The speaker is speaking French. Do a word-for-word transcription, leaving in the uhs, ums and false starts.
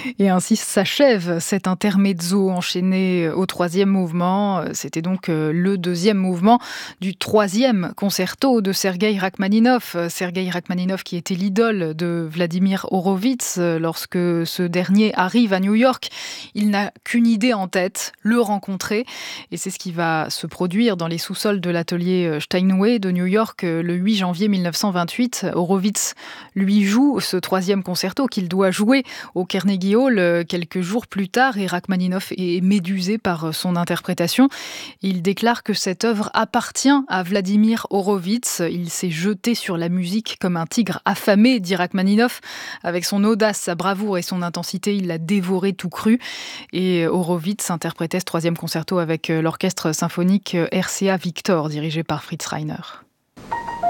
Et ainsi s'achève cet intermezzo enchaîné au troisième mouvement. C'était donc le deuxième mouvement du troisième concerto de Sergueï Rachmaninov. Sergueï Rachmaninov qui était l'idole de Vladimir Horowitz. Lorsque ce dernier arrive à New York, il n'a qu'une idée en tête, le rencontrer. Et c'est ce qui va se produire dans les sous-sols de l'atelier Steinway de New York le huit janvier mille neuf cent vingt-huit. Horowitz lui joue ce troisième concerto qu'il doit jouer au Carnegie Hall quelques jours plus tard et Rachmaninov est médusé par son interprétation. Il déclare que cette œuvre appartient à Vladimir Horowitz. Il s'est jeté sur la musique comme un tigre affamé, dit Rachmaninov. Avec son audace, sa bravoure et son intensité, il l'a dévoré tout cru. Et Horowitz interprétait ce troisième concerto avec l'orchestre symphonique R C A Victor, dirigé par Fritz Reiner.